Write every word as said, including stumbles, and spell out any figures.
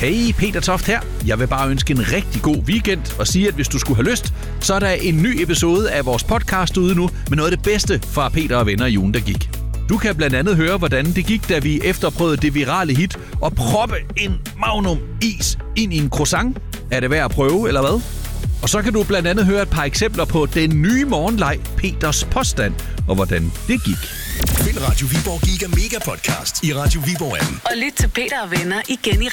Hey, Peter Toft her. Jeg vil bare ønske en rigtig god weekend og sige, at hvis du skulle have lyst, så er der en ny episode af vores podcast ude nu med noget af det bedste fra Peter og venner i ugen, der gik. Du kan blandt andet høre, hvordan det gik, da vi efterprøvede det virale hit og proppe en Magnum is ind i en croissant. Er det værd at prøve, eller hvad? Og så kan du blandt andet høre et par eksempler på den nye morgenleg, Peters påstand, og hvordan det gik. Find Radio Viborg Giga Mega Podcast i Radio Viborg appen. Og lyt til Peter og venner igen i